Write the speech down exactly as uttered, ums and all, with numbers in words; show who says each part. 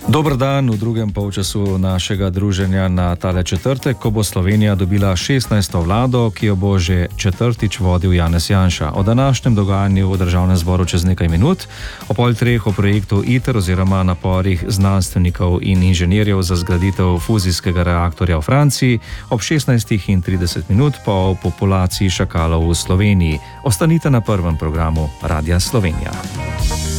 Speaker 1: Dober dan v drugem polčasu našega druženja na tale četrtek, ko bo Slovenija dobila šestnajsto vlado, ki jo bo že četrtič vodil Janez Janša. O današnjem dogajanju v Državnem zboru čez nekaj minut, o pol treh o projektu ITER oziroma naporih znanstvenikov in inženirjev za zgraditev fuzijskega reaktorja v Franciji, ob šestnajstih in trideset minut pa o populaciji šakalov v Sloveniji. Ostanite na prvem programu Radia Slovenija.